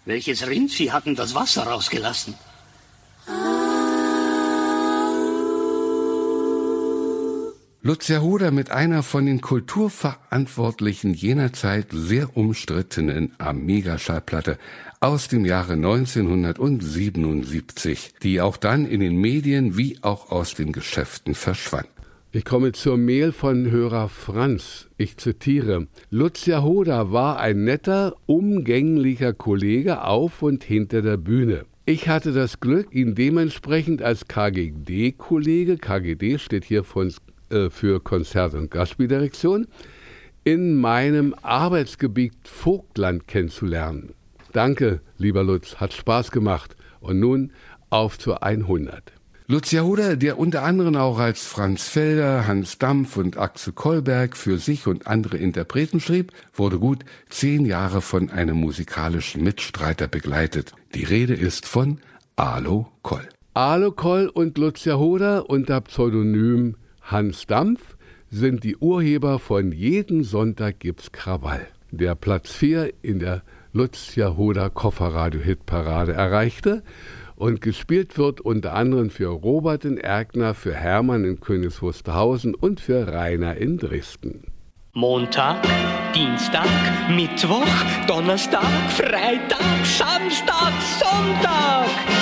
Welches Rindvieh hat denn das Wasser rausgelassen? Lutz Jahoda mit einer von den Kulturverantwortlichen jener Zeit sehr umstrittenen Amiga-Schallplatte aus dem Jahre 1977, die auch dann in den Medien wie auch aus den Geschäften verschwand. Ich komme zur Mail von Hörer Franz. Ich zitiere: Lutz Jahoda war ein netter, umgänglicher Kollege auf und hinter der Bühne. Ich hatte das Glück, ihn dementsprechend als KGD-Kollege, KGD steht hier für Konzert- und Gastspieldirektion, in meinem Arbeitsgebiet Vogtland kennenzulernen. Danke, lieber Lutz, hat Spaß gemacht. Und nun auf zur 100. Lutz Jahoda, der unter anderem auch als Franz Felder, Hans Dampf und Axel Kollberg für sich und andere Interpreten schrieb, wurde gut 10 Jahre von einem musikalischen Mitstreiter begleitet. Die Rede ist von Alo Koll. Alo Koll und Lutz Jahoda unter Pseudonym Hans Dampf sind die Urheber von Jeden Sonntag gibt's Krawall, der Platz 4 in der Lutz Jahoda Kofferradio-Hitparade erreichte und gespielt wird unter anderem für Robert in Erkner, für Hermann in Königs Wusterhausen und für Rainer in Dresden. Montag, Dienstag, Mittwoch, Donnerstag, Freitag, Samstag, Sonntag.